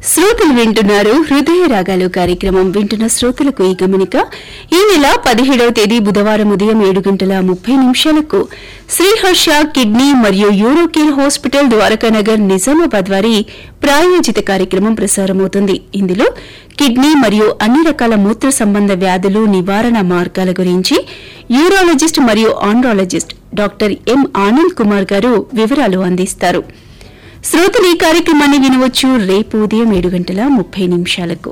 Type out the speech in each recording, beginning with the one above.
శ్రోతలు వింటున్నారు హృదయ రాగాలు కార్యక్రమం. వింటున్న శ్రోతలకు ఈ గమనిక. ఈ నెల 17వ తేదీ బుధవారం ఉదయం 7:30 శ్రీహర్ష కిడ్నీ మరియు యూరోకేర్ హాస్పిటల్ ద్వారకానగర్ నిజామాబాద్ వారి ప్రాయోజిత కార్యక్రమం ప్రసారమవుతుంది. ఇందులో కిడ్నీ మరియు అన్ని రకాల మూత్ర సంబంధ వ్యాధులు నివారణ మార్గాల గురించి యూరాలజిస్ట్ మరియు andrologist doctor M Anand Kumar గారు వివరాలు అందిస్తారు. శ్రోతలు ఈ కార్యక్రమాన్ని వినవచ్చు రేపు ఉదయం 7:30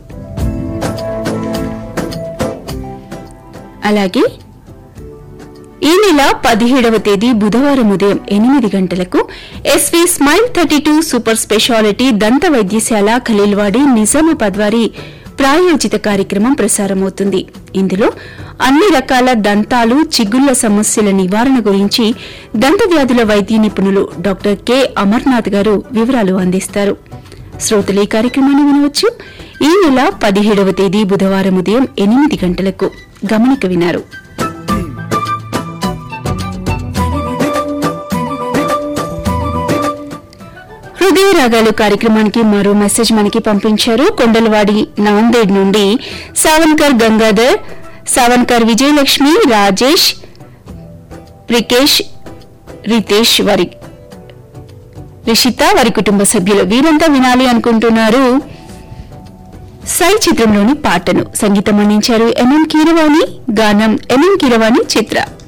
అలాగే ఈ నెల 17వ తేదీ బుధవారం ఉదయం 8 ఎస్వీ స్మైల్ 32 సూపర్ స్పెషాలిటీ దంత వైద్యశాల ఖలీల్వాడి నిజామాబాద్ వారి ప్రాయోజిత కార్యక్రమం ప్రసారమవుతుంది. ఇందులో అన్ని రకాల దంతాలు చిగుళ్ల సమస్యల నివారణ గురించి దంత వ్యాధుల వైద్య నిపుణులు డాక్టర్ కె అమర్నాథ్ గారు వివరాలు అందిస్తారు. శ్రోతలు ఈ కార్యక్రమాన్ని వినవచ్చు ఈ నెల 17వ తేదీ బుధవారం ఉదయం 8 గమనిక వినారు. హృదయ రాగాలు కార్యక్రమానికి మరో మెసేజ్ మనకి పంపించారు. కొండలవాడి నాందేడ్ నుండి సావన్కర్ గంగాధర్, సావన్కర్ విజయలక్ష్మి, రాజేష్, ప్రికేష్, రితేష్ రిషిత వారి కుటుంబ సభ్యులు వీరంతా వినాలి అనుకుంటున్నారు సై చిత్రంలోని పాటను. సంగీతం అందించారు ఎంఎం కీరవాణి, గానం ఎంఎం కీరవాణి చిత్ర.